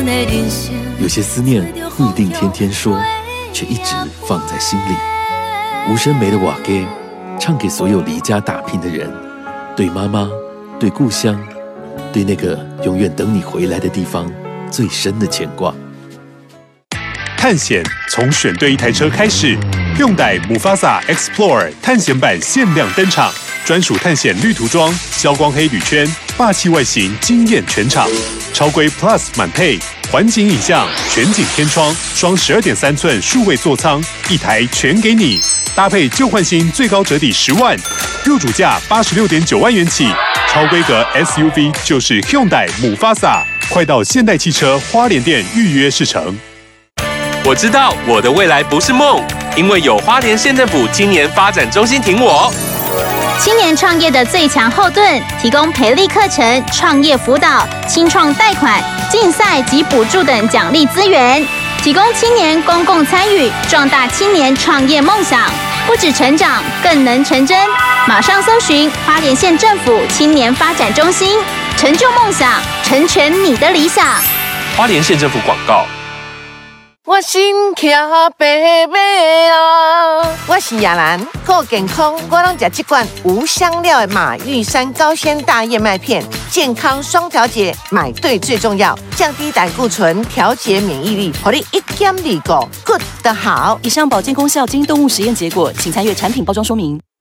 有些思念不一定天天说，却一直放在心里。无声梅的瓦给，唱给所有离家打拼的人，对妈妈，对故乡，对那个永远等你回来的地方最深的牵挂。 探险从选对一台车开始，Hyundai Mufasa Explorer 探险版限量登场，专属探险绿涂装，消光黑铝圈，霸气外形惊艳全场。超规 Plus 满配，环景影像，全景天窗，双12.3寸数位座舱，一台全给你。搭配旧换新，最高折抵10万，入主价86.9万元起。超规格 SUV 就是 Hyundai Mufasa， 快到现代汽车花莲店预约试乘。 我知道我的未来不是梦，因为有花莲县政府青年发展中心挺我。 青年创业的最强后盾，提供培力课程、创业辅导、青创贷款、竞赛及补助等奖励资源，提供青年公共参与，壮大青年创业梦想，不止成长，更能成真。马上搜寻花莲县政府青年发展中心，成就梦想，成全你的理想。 花莲县政府广告。 我心跳白马啊！我是亚兰，够健康，我拢吃这罐无香料的马玉山高纤大燕麦片，健康双调节，买对最重要，降低胆固醇，调节免疫力，让你一减二个 good 的好。 以上保健功效经动物实验结果，请参阅产品包装说明。